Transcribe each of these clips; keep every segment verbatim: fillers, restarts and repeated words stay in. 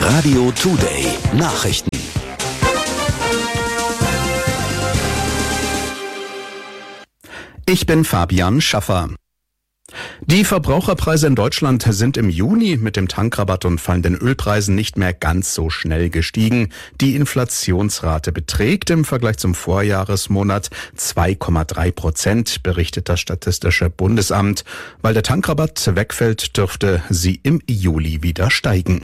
Radio Today Nachrichten. Ich bin Fabian Schaffer. Die Verbraucherpreise in Deutschland sind im Juni mit dem Tankrabatt und fallenden Ölpreisen nicht mehr ganz so schnell gestiegen. Die Inflationsrate beträgt im Vergleich zum Vorjahresmonat zwei Komma drei Prozent, berichtet das Statistische Bundesamt. Weil der Tankrabatt wegfällt, dürfte sie im Juli wieder steigen.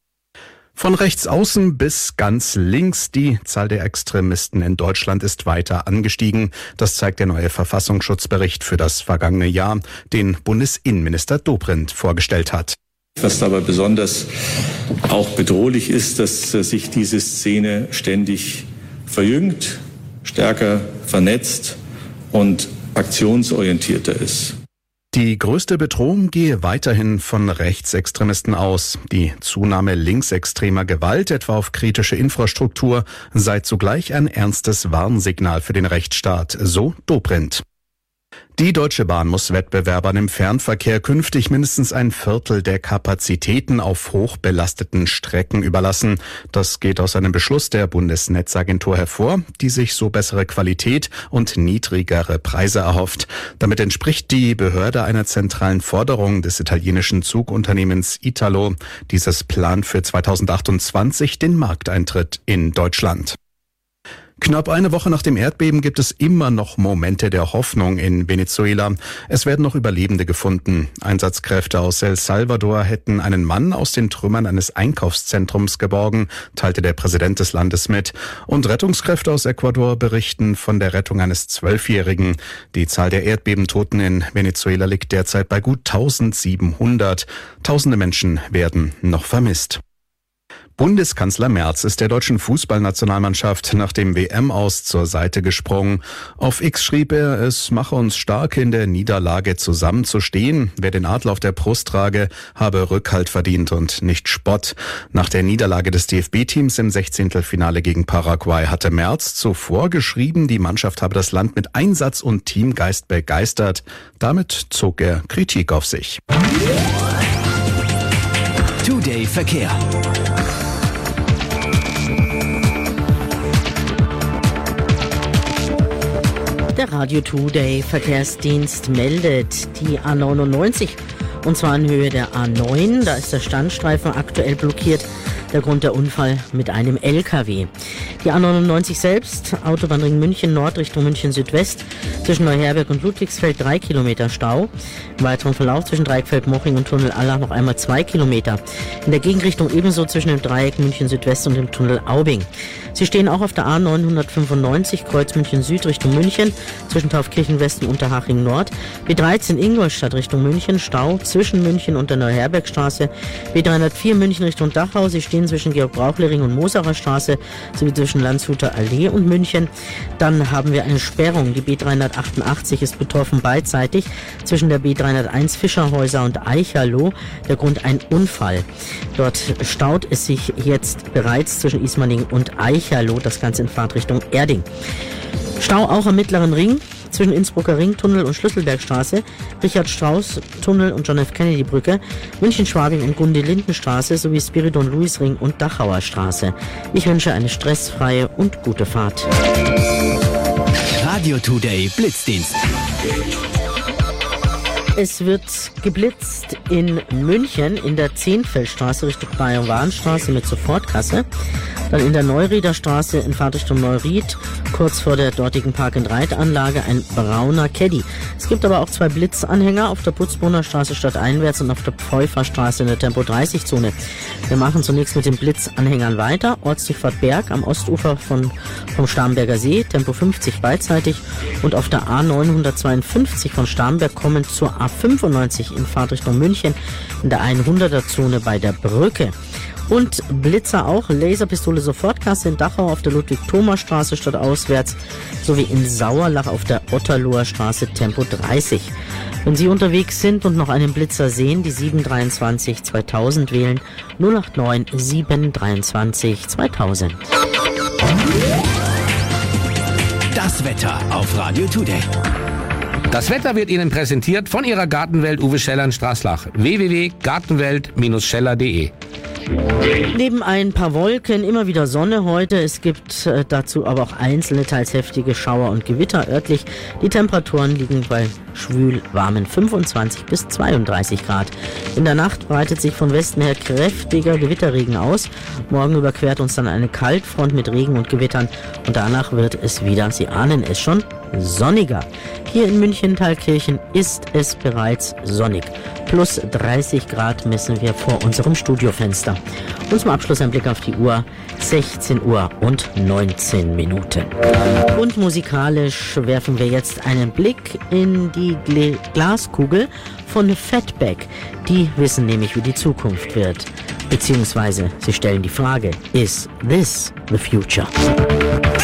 Von rechts außen bis ganz links, die Zahl der Extremisten in Deutschland ist weiter angestiegen. Das zeigt der neue Verfassungsschutzbericht für das vergangene Jahr, den Bundesinnenminister Dobrindt vorgestellt hat. Was dabei besonders auch bedrohlich ist, dass sich diese Szene ständig verjüngt, stärker vernetzt und aktionsorientierter ist. Die größte Bedrohung gehe weiterhin von Rechtsextremisten aus. Die Zunahme linksextremer Gewalt, etwa auf kritische Infrastruktur, sei zugleich ein ernstes Warnsignal für den Rechtsstaat, so Dobrindt. Die Deutsche Bahn muss Wettbewerbern im Fernverkehr künftig mindestens ein Viertel der Kapazitäten auf hochbelasteten Strecken überlassen. Das geht aus einem Beschluss der Bundesnetzagentur hervor, die sich so bessere Qualität und niedrigere Preise erhofft. Damit entspricht die Behörde einer zentralen Forderung des italienischen Zugunternehmens Italo. Dieses plant für zweitausendachtundzwanzig den Markteintritt in Deutschland. Knapp eine Woche nach dem Erdbeben gibt es immer noch Momente der Hoffnung in Venezuela. Es werden noch Überlebende gefunden. Einsatzkräfte aus El Salvador hätten einen Mann aus den Trümmern eines Einkaufszentrums geborgen, teilte der Präsident des Landes mit. Und Rettungskräfte aus Ecuador berichten von der Rettung eines Zwölfjährigen. Die Zahl der Erdbebentoten in Venezuela liegt derzeit bei gut eintausendsiebenhundert. Tausende Menschen werden noch vermisst. Bundeskanzler Merz ist der deutschen Fußballnationalmannschaft nach dem W M-Aus zur Seite gesprungen. Auf X schrieb er, es mache uns stark, in der Niederlage zusammenzustehen. Wer den Adler auf der Brust trage, habe Rückhalt verdient und nicht Spott. Nach der Niederlage des D F B-Teams im Sechzehntelfinale gegen Paraguay hatte Merz zuvor geschrieben, die Mannschaft habe das Land mit Einsatz und Teamgeist begeistert. Damit zog er Kritik auf sich. Today Verkehr. Der Radio Today Verkehrsdienst meldet die A neunundneunzig und zwar in Höhe der A neun. Da ist der Standstreifen aktuell blockiert. Der Grund der Unfall mit einem L K W. Die A neunundneunzig selbst, Autobahnring München Nord Richtung München Südwest, zwischen Neuherberg und Ludwigsfeld drei Kilometer Stau. Im weiteren Verlauf zwischen Dreieckfeld-Moching und Tunnel Allach noch einmal zwei Kilometer. In der Gegenrichtung ebenso zwischen dem Dreieck München Südwest und dem Tunnel Aubing. Sie stehen auch auf der A neunhundertfünfundneunzig Kreuz München Süd Richtung München, zwischen Taufkirchen West und Unterhaching Nord. B dreizehn Ingolstadt Richtung München, Stau zwischen München und der Neuherbergstraße. B dreihundertvier München Richtung Dachau, Sie stehen zwischen Georg-Brauchler-Ring und Mosacher Straße sowie zwischen Landshuter Allee und München. Dann haben wir eine Sperrung. Die B dreihundertachtundachtzig ist betroffen beidseitig zwischen der B dreihunderteins Fischerhäuser und Eicherloh. Der Grund ein Unfall. Dort staut es sich jetzt bereits zwischen Ismaning und Eicherloh, das Ganze in Fahrtrichtung Erding. Stau auch am Mittleren Ring zwischen Innsbrucker Ringtunnel und Schlüsselbergstraße, Richard-Strauß-Tunnel und John F. Kennedy-Brücke, München-Schwabing und Gunde-Linden-Straße sowie Spiridon-Louis-Ring und Dachauer Straße. Ich wünsche eine stressfreie und gute Fahrt. Radio Today Blitzdienst. Es wird geblitzt in München in der Zehnfeldstraße Richtung Bayern-Wahnstraße mit Sofortkasse. Dann in der Neurieder Straße in Fahrtrichtung Neuried, kurz vor der dortigen Park-and-Ride-Anlage, ein brauner Caddy. Es gibt aber auch zwei Blitzanhänger auf der Putzbrunner Straße stadteinwärts und auf der Pfeuferstraße in der Tempo dreißig Zone. Wir machen zunächst mit den Blitzanhängern weiter. Ortsdurchfahrt Berg am Ostufer von, vom Starnberger See, Tempo fünfzig beidseitig. Und auf der A neunhundertzweiundfünfzig von Starnberg kommen zur A fünfundneunzig in Fahrtrichtung München in der hunderter Zone bei der Brücke. Und Blitzer auch, Laserpistole Sofortkasse in Dachau auf der Ludwig-Thoma-Straße stadtauswärts sowie in Sauerlach auf der Otterloher Straße Tempo dreißig. Wenn Sie unterwegs sind und noch einen Blitzer sehen, die sieben dreiundzwanzig zweitausend wählen, null acht neun sieben dreiundzwanzig zweitausend. Das Wetter auf Radio Today. Das Wetter wird Ihnen präsentiert von Ihrer Gartenwelt Uwe Scheller in Straßlach. w w w punkt gartenwelt Bindestrich scheller punkt de Neben ein paar Wolken immer wieder Sonne heute. Es gibt äh, dazu aber auch einzelne, teils heftige Schauer und Gewitter örtlich. Die Temperaturen liegen bei schwül warmen fünfundzwanzig bis zweiunddreißig Grad. In der Nacht breitet sich von Westen her kräftiger Gewitterregen aus. Morgen überquert uns dann eine Kaltfront mit Regen und Gewittern und danach wird es wieder, Sie ahnen es schon, sonniger. Hier in München-Thalkirchen ist es bereits sonnig. Plus dreißig Grad messen wir vor unserem Studiofenster. Und zum Abschluss ein Blick auf die Uhr. sechzehn Uhr und neunzehn Minuten. Und musikalisch werfen wir jetzt einen Blick in die Gl- Glaskugel von Fatback. Die wissen nämlich, wie die Zukunft wird. Beziehungsweise sie stellen die Frage, is this the future?